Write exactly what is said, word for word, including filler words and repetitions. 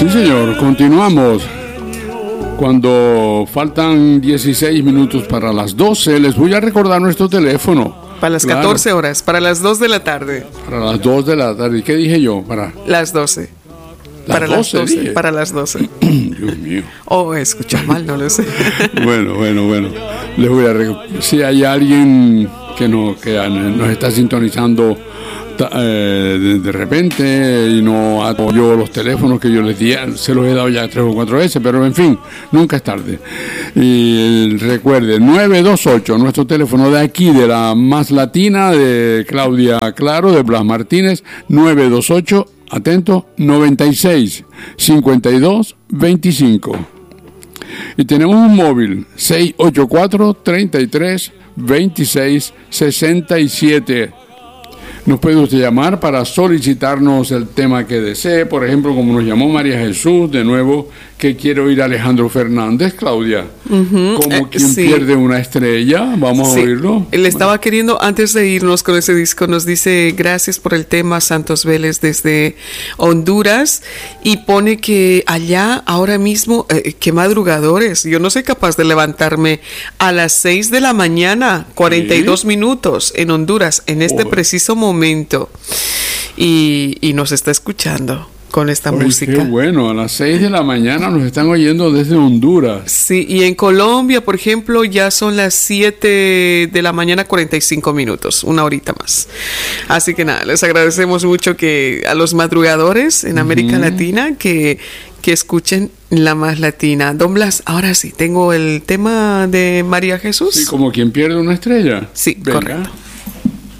Sí, señor, continuamos. Cuando faltan dieciséis minutos para las doce, les voy a recordar nuestro teléfono. Para las Claro. catorce horas, para las dos de la tarde. Para las dos de la tarde. ¿Qué dije yo? Para Las doce. las Para doce, las doce. dije. Para las doce. Dios mío. Oh, escucha mal, no lo sé. Bueno, bueno, bueno. Les voy a recordar. Si hay alguien que, no, que nos está sintonizando eh, de, de repente y no apoyó los teléfonos que yo les di, se los he dado ya tres o cuatro veces, pero en fin, nunca es tarde. Y recuerde, nueve dos ocho, nuestro teléfono de aquí, de la Más Latina, de Claudia Claro, de Blas Martínez, nueve dos ocho, atento, noventa y seis, cincuenta y dos, veinticinco. Y tenemos un móvil, seis ocho cuatro, treinta y tres, veintiséis, sesenta y siete. Nos puede usted llamar para solicitarnos el tema que desee, por ejemplo, como nos llamó María Jesús, de nuevo, que quiere oír Alejandro Fernández, Claudia. Uh-huh. Como eh, quien sí. pierde una estrella, vamos sí. a oírlo. Él estaba queriendo, antes de irnos con ese disco, nos dice, gracias por el tema, Santos Vélez desde Honduras, y pone que allá, ahora mismo, eh, qué madrugadores, yo no soy capaz de levantarme a las seis de la mañana, cuarenta y dos ¿Sí? minutos, en Honduras, en este oh. preciso momento. momento y, y nos está escuchando con esta Oye, música. Qué bueno, a las seis de la mañana nos están oyendo desde Honduras. Sí, y en Colombia, por ejemplo, ya son las siete de la mañana, cuarenta y cinco minutos, una horita más. Así que nada, les agradecemos mucho que a los madrugadores en América uh-huh. Latina que, que escuchen La Más Latina. Don Blas, ahora sí, tengo el tema de María Jesús. Sí, como quien pierde una estrella. Sí, Venga. correcto.